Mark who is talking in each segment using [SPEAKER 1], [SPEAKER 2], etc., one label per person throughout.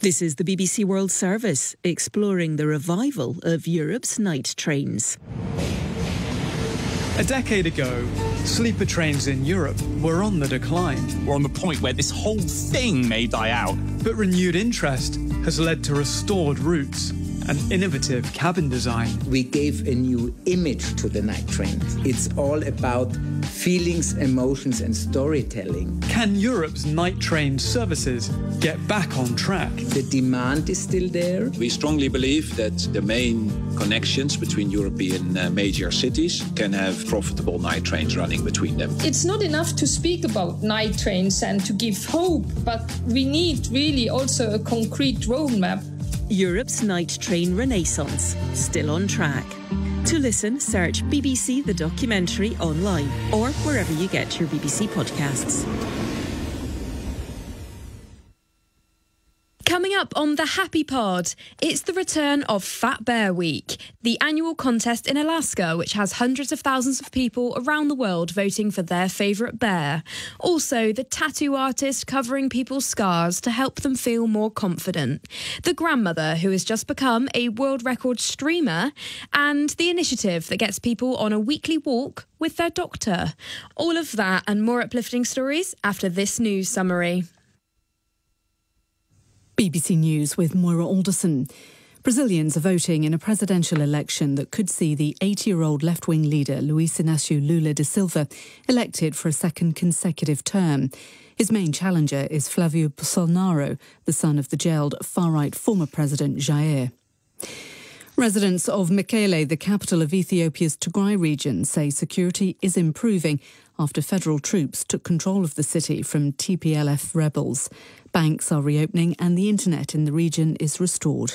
[SPEAKER 1] This is the BBC World Service, exploring the revival of Europe's night trains.
[SPEAKER 2] A decade ago, sleeper trains in Europe were on the decline.
[SPEAKER 3] We're on the point where this whole thing may die out.
[SPEAKER 2] But renewed interest has led to restored routes and innovative cabin design.
[SPEAKER 4] We gave a new image to the night train. It's all about feelings, emotions and storytelling.
[SPEAKER 2] Can Europe's night train services get back on track?
[SPEAKER 4] The demand is still there.
[SPEAKER 5] We strongly believe that the main connections between European major cities can have profitable night trains running between them.
[SPEAKER 6] It's not enough to speak about night trains and to give hope, but we need really also a concrete roadmap.
[SPEAKER 1] Europe's night train renaissance, still on track. To listen, search BBC The Documentary online or wherever you get your BBC podcasts.
[SPEAKER 7] Coming up on the Happy Pod, it's the return of Fat Bear Week, the annual contest in Alaska which has hundreds of thousands of people around the world voting for their favourite bear. Also, the tattoo artist covering people's scars to help them feel more confident. The grandmother who has just become a world record streamer, and the initiative that gets people on a weekly walk with their doctor. All of that and more uplifting stories after this news summary.
[SPEAKER 8] BBC News with Moira Alderson. Brazilians are voting in a presidential election that could see the 80-year-old left-wing leader Luiz Inácio Lula da Silva elected for a second consecutive term. His main challenger is Flávio Bolsonaro, the son of the jailed far-right former president Jair. Residents of Mekele, the capital of Ethiopia's Tigray region, say security is improving after federal troops took control of the city from TPLF rebels. Banks are reopening and the internet in the region is restored.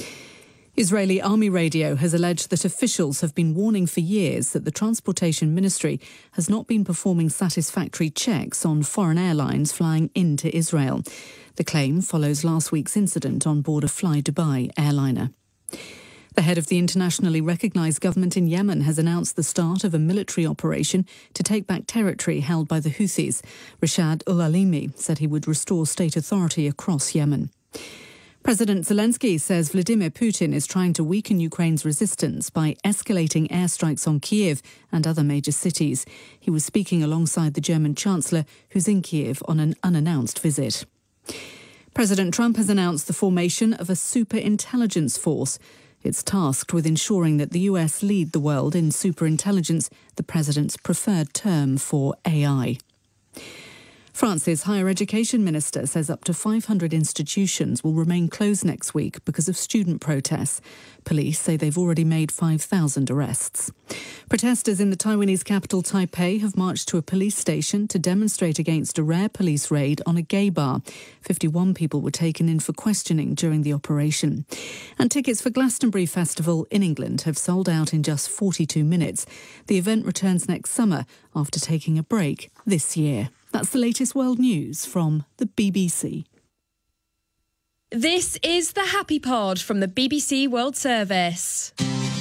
[SPEAKER 8] Israeli army radio has alleged that officials have been warning for years that the Transportation Ministry has not been performing satisfactory checks on foreign airlines flying into Israel. The claim follows last week's incident on board a Fly Dubai airliner. The head of the internationally recognised government in Yemen has announced the start of a military operation to take back territory held by the Houthis. Rashad Al-Alimi said he would restore state authority across Yemen. President Zelensky says Vladimir Putin is trying to weaken Ukraine's resistance by escalating airstrikes on Kiev and other major cities. He was speaking alongside the German Chancellor, who's in Kiev on an unannounced visit. President Trump has announced the formation of a superintelligence force. It's tasked with ensuring that the US lead the world in superintelligence, the president's preferred term for AI. France's higher education minister says up to 500 institutions will remain closed next week because of student protests. Police say they've already made 5,000 arrests. Protesters in the Taiwanese capital Taipei have marched to a police station to demonstrate against a rare police raid on a gay bar. 51 people were taken in for questioning during the operation. And tickets for Glastonbury Festival in England have sold out in just 42 minutes. The event returns next summer after taking a break this year. That's the latest world news from the BBC.
[SPEAKER 7] This is the Happy Pod from the BBC World Service.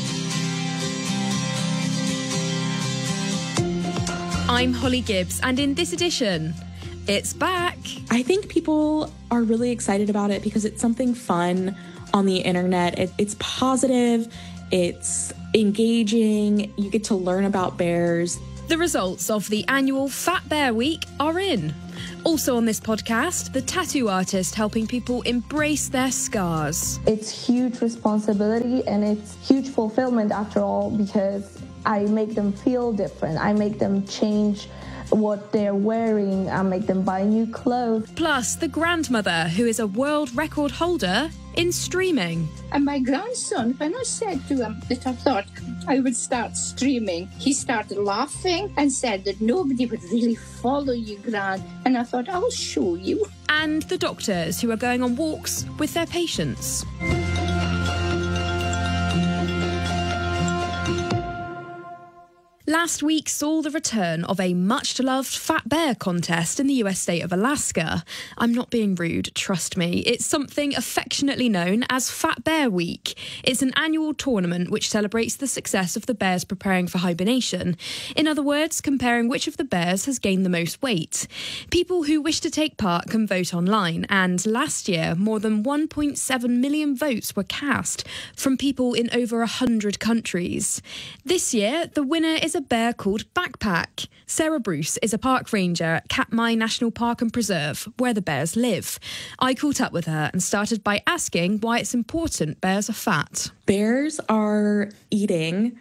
[SPEAKER 7] I'm Holly Gibbs, and in this edition, it's back.
[SPEAKER 9] I think people are really excited about it because it's something fun on the internet. It's positive, it's engaging, you get to learn about bears.
[SPEAKER 7] The results of the annual Fat Bear Week are in. Also on this podcast, the tattoo artist helping people embrace their scars.
[SPEAKER 10] It's huge responsibility and it's huge fulfillment after all, because I make them feel different. I make them change what they're wearing. I make them buy new clothes.
[SPEAKER 7] Plus, the grandmother who is a world record holder in streaming.
[SPEAKER 11] And my grandson, when I said to him that I thought I would start streaming, he started laughing and said that nobody would really follow you, Gran. And I thought, I'll show you.
[SPEAKER 7] And the doctors who are going on walks with their patients. Last week saw the return of a much-loved Fat Bear contest in the US state of Alaska. I'm not being rude, trust me. It's something affectionately known as Fat Bear Week. It's an annual tournament which celebrates the success of the bears preparing for hibernation. In other words, comparing which of the bears has gained the most weight. People who wish to take part can vote online, and last year more than 1.7 million votes were cast from people in over 100 countries. This year, the winner is a bear called Backpack. Sarah Bruce is a park ranger at Katmai National Park and Preserve, where the bears live. I caught up with her and started by asking why it's important bears are fat.
[SPEAKER 9] Bears are eating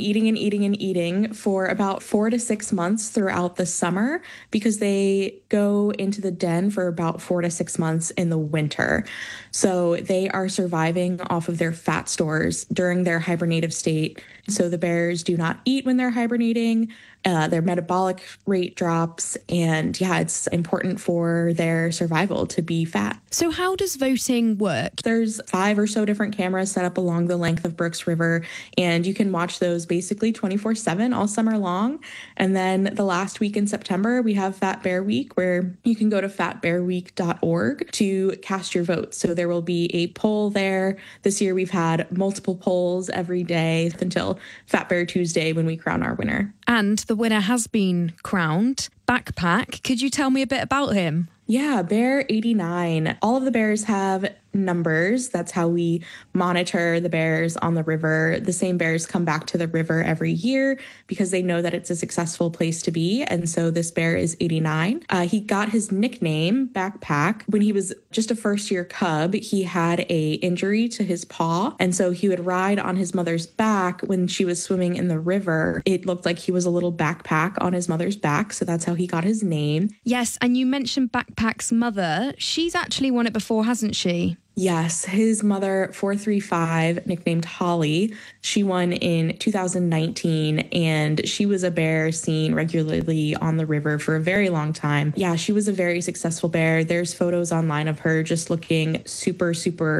[SPEAKER 9] for about 4 to 6 months throughout the summer because they go into the den for about 4 to 6 months in the winter. So they are surviving off of their fat stores during their hibernative state. So the bears do not eat when they're hibernating. Their metabolic rate drops, and it's important for their survival to be fat.
[SPEAKER 7] So how does voting work?
[SPEAKER 9] There's 5 or so different cameras set up along the length of Brooks River, and you can watch those basically 24/7 all summer long. And then the last week in September, we have Fat Bear Week, where you can go to fatbearweek.org to cast your vote. So there will be a poll there. This year we've had multiple polls every day until Fat Bear Tuesday when we crown our winner.
[SPEAKER 7] And the winner has been crowned. Backpack, could you tell me a bit about him?
[SPEAKER 9] Yeah, Bear 89. All of the bears have numbers. That's how we monitor the bears on the river. The same bears come back to the river every year because they know that it's a successful place to be. And so this bear is 89. He got his nickname, Backpack, when he was just a first-year cub. He had a injury to his paw. And so he would ride on his mother's back when she was swimming in the river. It looked like he was a little backpack on his mother's back. So that's how he got his name.
[SPEAKER 7] Yes, and you mentioned Backpack's mother. She's actually won it before, hasn't she?
[SPEAKER 9] Yes, his mother, 435, nicknamed Holly, she won in 2019, and she was a bear seen regularly on the river for a very long time. Yeah, she was a very successful bear. There's photos online of her just looking super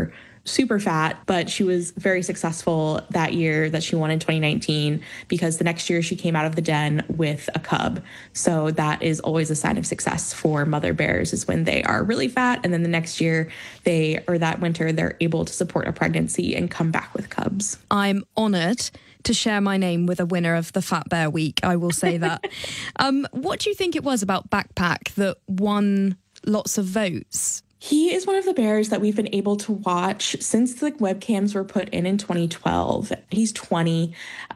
[SPEAKER 9] fat, but she was very successful that year that she won in 2019 because the next year she came out of the den with a cub. So that is always a sign of success for mother bears, is when they are really fat, and then the next year that winter they're able to support a pregnancy and come back with cubs.
[SPEAKER 7] I'm honoured to share my name with a winner of the Fat Bear Week, I will say that. What do you think it was about Backpack that won lots of votes?
[SPEAKER 9] He is one of the bears that we've been able to watch since the webcams were put in 2012. He's 20,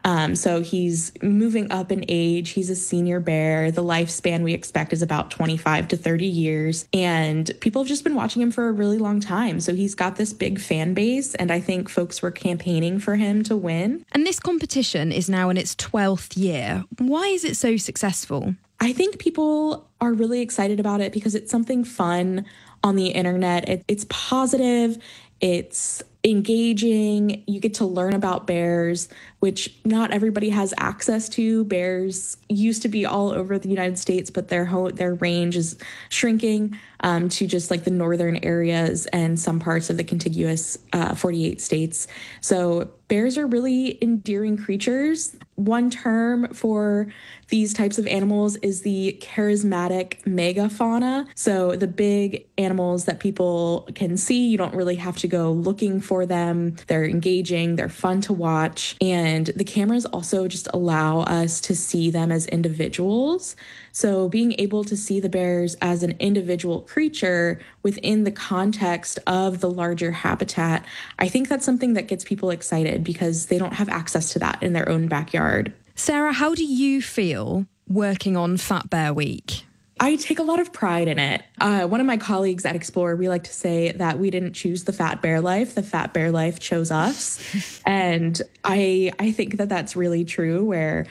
[SPEAKER 9] so he's moving up in age. He's a senior bear. The lifespan we expect is about 25 to 30 years, and people have just been watching him for a really long time. So he's got this big fan base, and I think folks were campaigning for him to win.
[SPEAKER 7] And this competition is now in its 12th year. Why is it so successful?
[SPEAKER 9] I think people are really excited about it because it's something fun on the internet. It's positive, it's engaging, you get to learn about bears, which not everybody has access to. Bears used to be all over the United States, but their range is shrinking to just like the northern areas and some parts of the contiguous 48 states. So bears are really endearing creatures. One term for these types of animals is the charismatic megafauna. So the big animals that people can see, you don't really have to go looking for them. They're engaging, they're fun to watch. And the cameras also just allow us to see them as individuals. So being able to see the bears as an individual creature within the context of the larger habitat, I think that's something that gets people excited because they don't have access to that in their own backyard.
[SPEAKER 7] Sarah, how do you feel working on Fat Bear Week?
[SPEAKER 9] I take a lot of pride in it. One of my colleagues at Explore, we like to say that we didn't choose the fat bear life. The fat bear life chose us. And I think that that's really true, where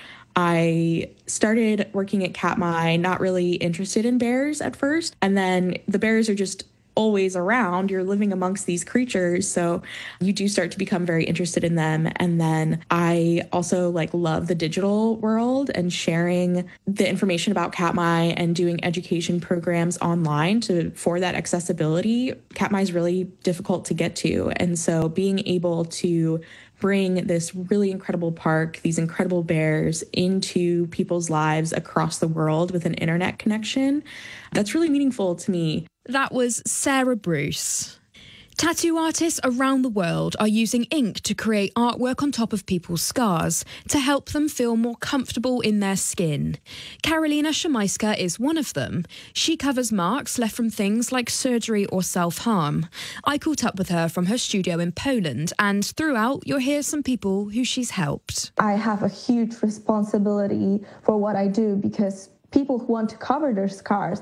[SPEAKER 9] I started working at Katmai, not really interested in bears at first. And then the bears are just always around. You're living amongst these creatures, so you do start to become very interested in them. And then I also love the digital world and sharing the information about Katmai and doing education programs online for that accessibility. Katmai is really difficult to get to, and so being able to bring this really incredible park, these incredible bears into people's lives across the world with an internet connection. That's really meaningful to me.
[SPEAKER 7] That was Sarah Bruce. Tattoo artists around the world are using ink to create artwork on top of people's scars to help them feel more comfortable in their skin. Karolina Szymańska is one of them. She covers marks left from things like surgery or self-harm. I caught up with her from her studio in Poland, and throughout you'll hear some people who she's helped.
[SPEAKER 10] I have a huge responsibility for what I do because people who want to cover their scars,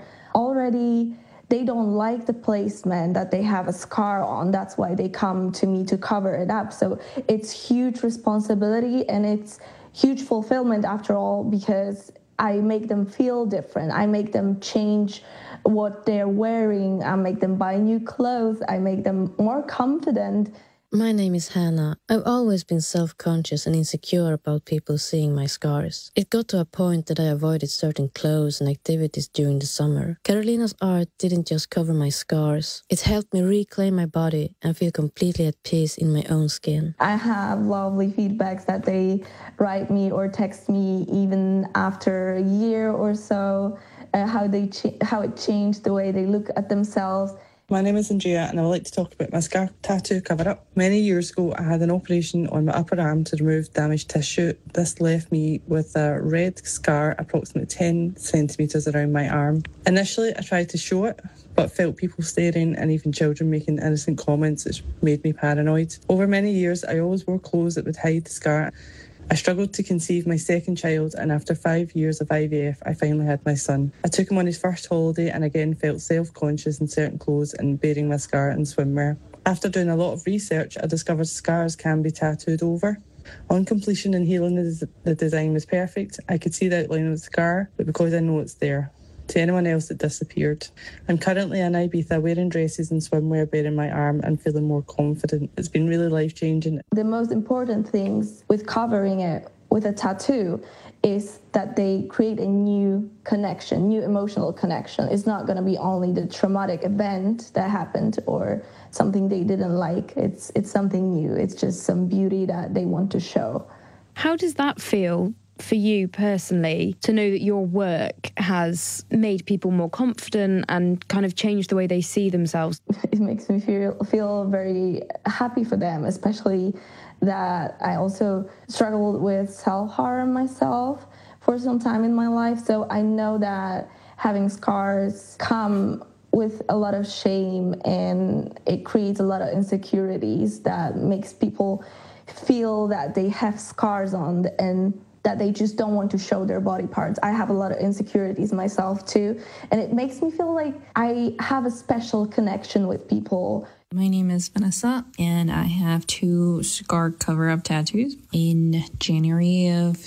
[SPEAKER 10] they don't like the placement that they have a scar on. That's why they come to me to cover it up. So it's huge responsibility and it's huge fulfillment after all, because I make them feel different. I make them change what they're wearing. I make them buy new clothes. I make them more confident.
[SPEAKER 12] My name is Hannah. I've always been self-conscious and insecure about people seeing my scars. It got to a point that I avoided certain clothes and activities during the summer. Karolina's art didn't just cover my scars. It helped me reclaim my body and feel completely at peace in my own skin.
[SPEAKER 10] I have lovely feedbacks that they write me or text me even after a year or so, how it changed the way they look at themselves.
[SPEAKER 13] My name is Andrea and I would like to talk about my scar tattoo cover-up. Many years ago I had an operation on my upper arm to remove damaged tissue. This left me with a red scar approximately 10 centimetres around my arm. Initially I tried to show it, but felt people staring and even children making innocent comments, which made me paranoid. Over many years I always wore clothes that would hide the scar. I struggled to conceive my second child, and after 5 years of IVF, I finally had my son. I took him on his first holiday and again felt self-conscious in certain clothes and bearing my scar in swimwear. After doing a lot of research, I discovered scars can be tattooed over. On completion and healing, the design was perfect. I could see the outline of the scar, but because I know it's there. To anyone else, it disappeared. I'm currently in Ibiza wearing dresses and swimwear bearing my arm and feeling more confident. It's been really life-changing.
[SPEAKER 10] The most important things with covering it with a tattoo is that they create a new connection, new emotional connection. It's not going to be only the traumatic event that happened or something they didn't like. It's something new. It's just some beauty that they want to show.
[SPEAKER 7] How does that feel for you personally, to know that your work has made people more confident and kind of changed the way they see themselves?
[SPEAKER 10] It makes me feel very happy for them, especially that I also struggled with self-harm myself for some time in my life. So I know that having scars come with a lot of shame and it creates a lot of insecurities that makes people feel that they have scars on and that they just don't want to show their body parts. I have a lot of insecurities myself too, and it makes me feel like I have a special connection with people.
[SPEAKER 14] My name is Vanessa, and I have 2 scar cover-up tattoos. In January of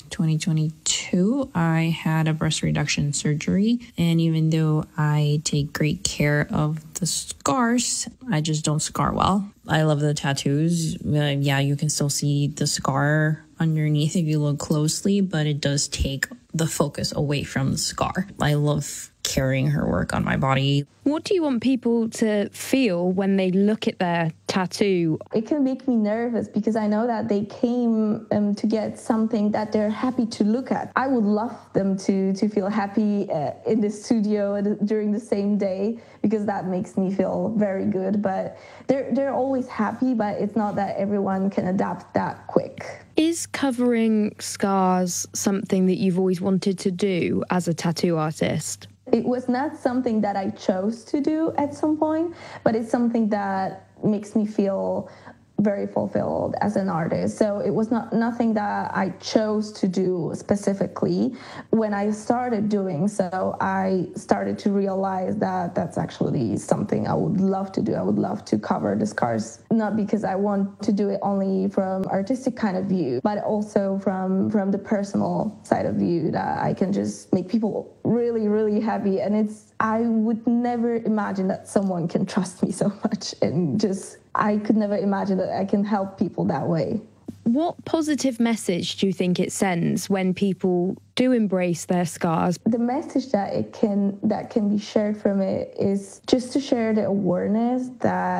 [SPEAKER 14] 2022, I had a breast reduction surgery, and even though I take great care of the scars, I just don't scar well. I love the tattoos. Yeah, you can still see the scar underneath if you look closely, but it does take the focus away from the scar. I love carrying her work on my body.
[SPEAKER 7] What do you want people to feel when they look at their tattoo?
[SPEAKER 10] It can make me nervous because I know that they came to get something that they're happy to look at. I would love them to feel happy in the studio during the same day because that makes me feel very good. But they're always happy, but it's not that everyone can adapt that quick.
[SPEAKER 7] Is covering scars something that you've always wanted to do as a tattoo artist?
[SPEAKER 10] It was not something that I chose to do at some point, but it's something that makes me feel very fulfilled as an artist. So it was nothing that I chose to do specifically. When I started doing so, I started to realize that that's actually something I would love to do. I would love to cover the scars, not because I want to do it only from artistic kind of view, but also from the personal side of view, that I can just make people really, really happy. And I would never imagine that someone can trust me so much, and I could never imagine that I can help people that way.
[SPEAKER 7] What positive message do you think it sends when people do embrace their scars?
[SPEAKER 10] The message that can be shared from it is just to share the awareness that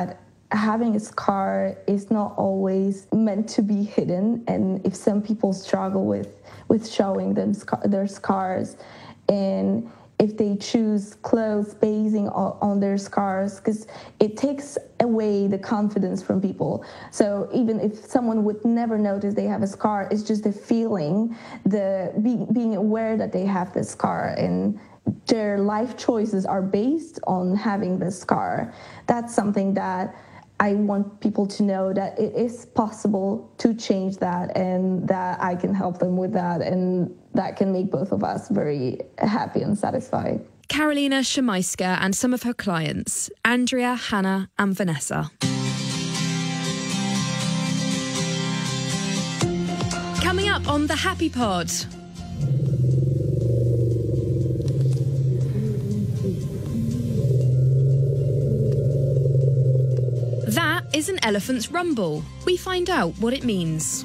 [SPEAKER 10] having a scar is not always meant to be hidden. And if some people struggle with showing them their scars, and if they choose clothes basing on their scars, because it takes away the confidence from people. So even if someone would never notice they have a scar, it's just the feeling, being aware that they have this scar, and their life choices are based on having this scar. That's something that I want people to know, that it is possible to change that, and that I can help them with that, and that can make both of us very happy and satisfied.
[SPEAKER 7] Karolina Szymańska and some of her clients, Andrea, Hannah and Vanessa. Coming up on the Happy Pod. That is an elephant's rumble. We find out what it means.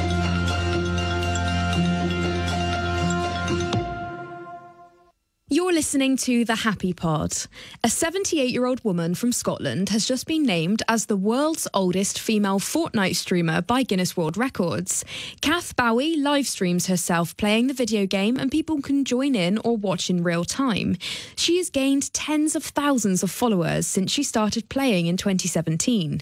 [SPEAKER 7] You're listening to The Happy Pod. A 78-year-old woman from Scotland has just been named as the world's oldest female Fortnite streamer by Guinness World Records. Kath Bowie live streams herself playing the video game, and people can join in or watch in real time. She has gained tens of thousands of followers since she started playing in 2017.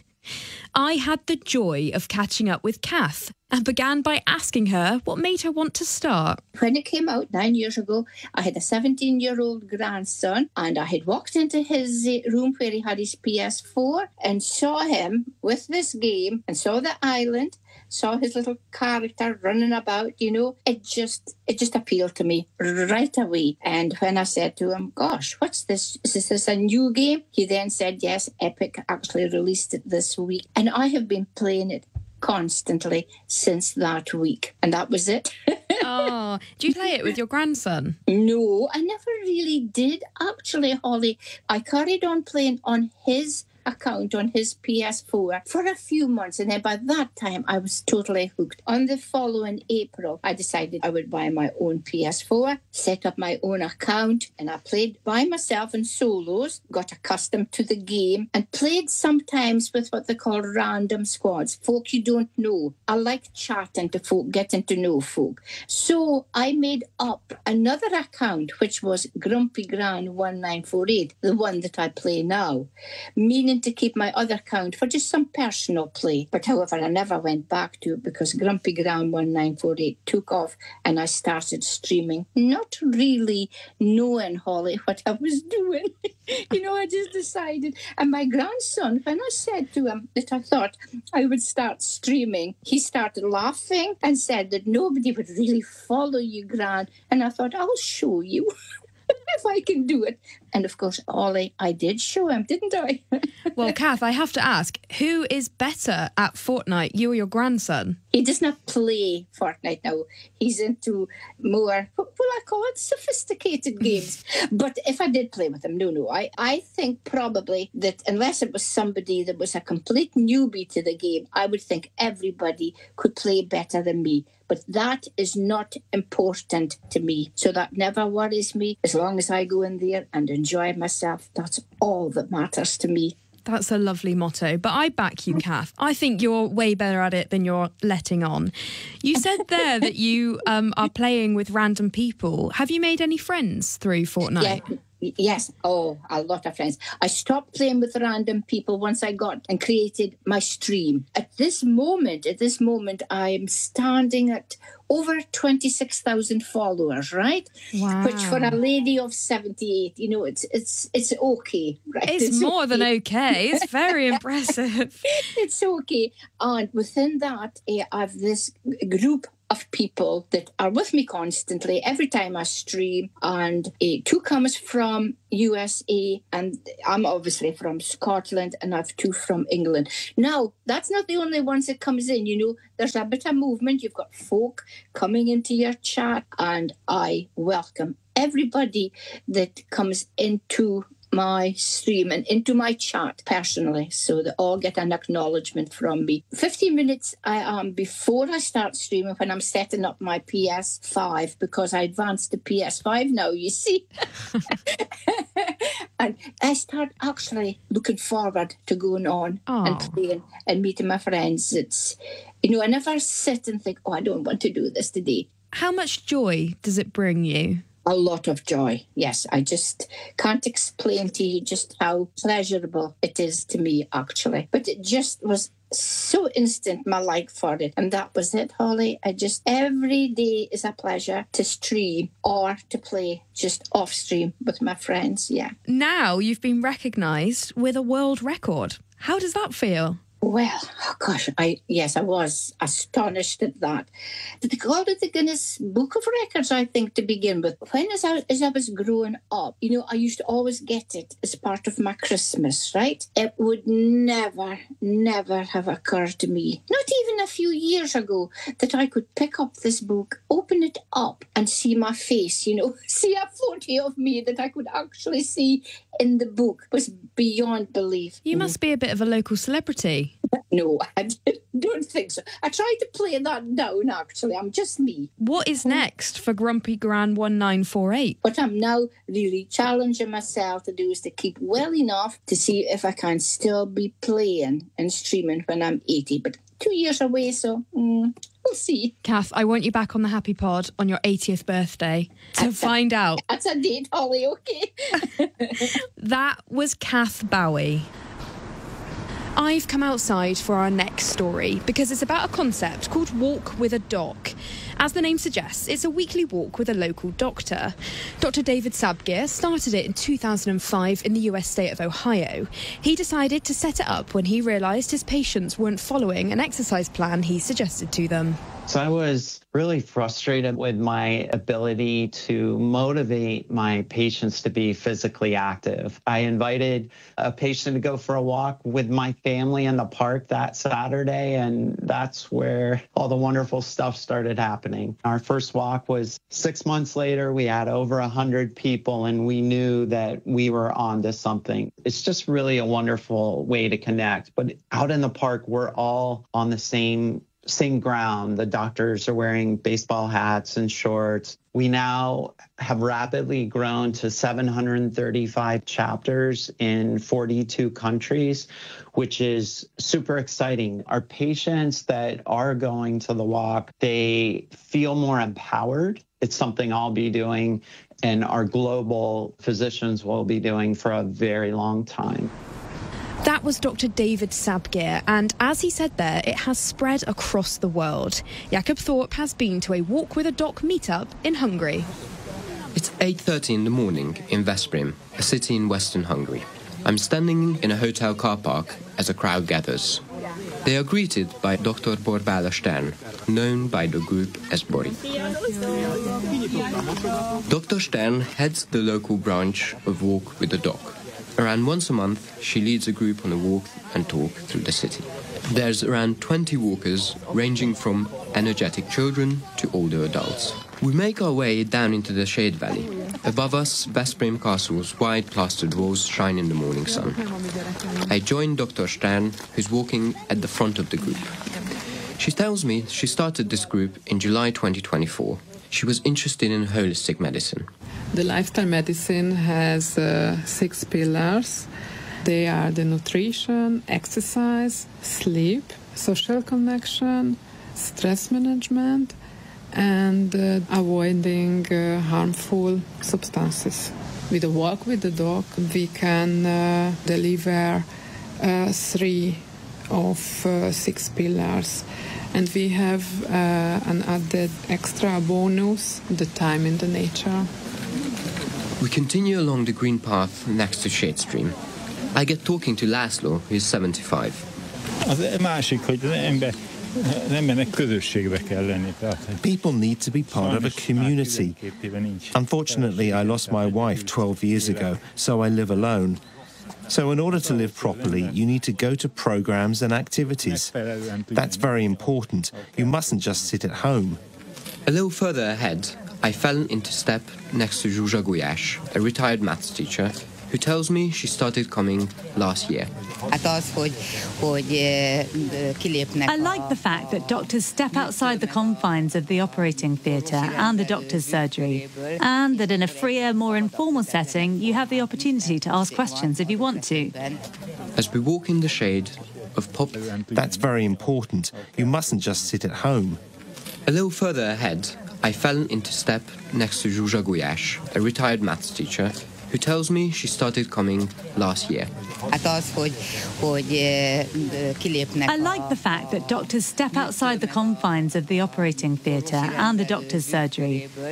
[SPEAKER 7] I had the joy of catching up with Kath and began by asking her what made her want to start.
[SPEAKER 11] When it came out 9 years ago, I had a 17-year-old grandson, and I had walked into his room where he had his PS4 and saw him with this game and saw the island, saw his little character running about, you know. It just appealed to me right away. And when I said to him, gosh, what's this? Is this a new game? He then said, yes, Epic actually released it this week. And I have been playing it constantly since that week. And that was it.
[SPEAKER 7] Oh, do you play it with your grandson?
[SPEAKER 11] No, I never really did, actually, Holly. I carried on playing on his account on his PS4 for a few months, and then by that time I was totally hooked. On the following April, I decided I would buy my own PS4, set up my own account, and I played by myself in solos, got accustomed to the game, and played sometimes with what they call random squads, folk you don't know. I like chatting to folk, getting to know folk. So I made up another account, which was Grumpy Gran 1948, the one that I play now, meaning to keep my other account for just some personal play. But however, I never went back to it because Grumpy Gran 1948 took off and I started streaming, not really knowing, Holly, what I was doing. You know, I just decided. And my grandson, when I said to him that I thought I would start streaming, he started laughing and said that nobody would really follow you, Gran. And I thought, I'll show you. If I can do it. And of course, Ollie, I did show him, didn't I?
[SPEAKER 7] Well, Kath, I have to ask, who is better at Fortnite, you or your grandson?
[SPEAKER 11] He does not play Fortnite now. He's into more, what will I call it, sophisticated games. But if I did play with him, no. I think probably that unless it was somebody that was a complete newbie to the game, I would think everybody could play better than me. But that is not important to me. So that never worries me. As long as I go in there and enjoy myself, that's all that matters to me.
[SPEAKER 7] That's a lovely motto. But I back you, Kath. I think you're way better at it than you're letting on. You said there that you are playing with random people. Have you made any friends through Fortnite?
[SPEAKER 11] Yeah. Yes. Oh, a lot of friends. I stopped playing with random people once I got and created my stream. At this moment, I'm standing at over 26,000 followers, right?
[SPEAKER 7] Wow.
[SPEAKER 11] Which for a lady of 78, you know, it's okay, right?
[SPEAKER 7] It's more okay. Than okay. It's very impressive.
[SPEAKER 11] It's okay. And within that, I have this group of people that are with me constantly every time I stream, and two comes from USA, and I'm obviously from Scotland, and I've two from England. Now, that's not the only ones that comes in, you know, there's a bit of movement. You've got folk coming into your chat, and I welcome everybody that comes into my stream and into my chat personally, so they all get an acknowledgement from me. 15 minutes before I start streaming, when I'm setting up my PS5, because I advanced the PS5 now, you see. And I start actually looking forward to going on and playing and meeting my friends. It's, I never sit and think, I don't want to do this today.
[SPEAKER 7] How much joy does it bring you?
[SPEAKER 11] A lot of joy, yes. I just can't explain to you just how pleasurable it is to me, actually. But it just was so instant, my like for it. And that was it, Holly. Every day is a pleasure to stream or to play just off stream with my friends, yeah. Now
[SPEAKER 7] you've been recognised with a world record. How does that feel?
[SPEAKER 11] Well, I was astonished at that. They called it the Guinness Book of Records, I think, to begin with. As I was growing up, I used to always get it as part of my Christmas, right? It would never have occurred to me, not even a few years ago, that I could pick up this book, open it up and see my face, see a photo of me that I could actually see in the book. Was beyond belief.
[SPEAKER 7] You must be a bit of a local celebrity.
[SPEAKER 11] No, I don't think so. I tried to play that down, actually. I'm just me.
[SPEAKER 7] What is next for Grumpy Gran 1948?
[SPEAKER 11] What I'm now really challenging myself to do is to keep well enough to see if I can still be playing and streaming when I'm 80. But 2 years away, so we'll see.
[SPEAKER 7] Kath, I want you back on the Happy Pod on your 80th birthday to find out.
[SPEAKER 11] That's a date, Holly, okay?
[SPEAKER 7] That was Kath Bowie. I've come outside for our next story because it's about a concept called Walk with a Doc. As the name suggests, it's a weekly walk with a local doctor. Dr. David Sabgear started it in 2005 in the US state of Ohio. He decided to set it up when he realised his patients weren't following an exercise plan he suggested to them.
[SPEAKER 15] So I was really frustrated with my ability to motivate my patients to be physically active. I invited a patient to go for a walk with my family in the park that Saturday, and that's where all the wonderful stuff started happening. Our first walk was 6 months later. We had over 100 people, and we knew that we were onto something. It's just really a wonderful way to connect. But out in the park, we're all on the same ground. The doctors are wearing baseball hats and shorts. We now have rapidly grown to 735 chapters in 42 countries, which is super exciting. Our patients that are going to the walk, they feel more empowered. It's something I'll be doing and our global physicians will be doing for a very long time.
[SPEAKER 7] That was Dr. David Sabgear, and as he said there, it has spread across the world. Jakob Thorpe has been to a Walk with a Doc meetup in Hungary.
[SPEAKER 16] It's 8:30 in the morning in Veszprém, a city in western Hungary. I'm standing in a hotel car park as a crowd gathers. They are greeted by Dr. Borbála Stern, known by the group as Bori. Dr. Stern heads the local branch of Walk with a Doc. Around once a month, she leads a group on a walk and talk through the city. There's around 20 walkers, ranging from energetic children to older adults. We make our way down into the Shade Valley. Above us, Veszprém Castle's wide plastered walls shine in the morning sun. I join Dr. Stern, who's walking at the front of the group. She tells me she started this group in July 2024. She was interested in holistic medicine.
[SPEAKER 17] The lifestyle medicine has 6 pillars. They are the nutrition, exercise, sleep, social connection, stress management, and avoiding harmful substances. With a Walk with the Doc, we can deliver 3 of 6 pillars. And we have an added extra bonus, the time in the nature.
[SPEAKER 16] We continue along the green path next to Shade Stream. I get talking to László, who's 75.
[SPEAKER 18] People need to be part of a community. Unfortunately, I lost my wife 12 years ago, so I live alone. So in order to live properly, you need to go to programs and activities. That's very important. You mustn't just sit at home.
[SPEAKER 16] A little further ahead, I fell into step next to Zsuzsa Gulyás, a retired maths teacher, who tells me she started coming last year.
[SPEAKER 19] I like the fact that doctors step outside the confines of the operating theatre and the doctor's surgery, and that in a freer, more informal setting, you have the opportunity to ask questions if you want to.
[SPEAKER 16] As we walk in the shade of pop...
[SPEAKER 18] That's very important. You mustn't just sit at home.
[SPEAKER 16] A little further ahead, I fell into step next to Zsuzsa Gulyás, a retired maths teacher, who tells me she started coming last year.
[SPEAKER 19] I like the fact that doctors step outside the confines of the operating theatre and the doctor's surgery,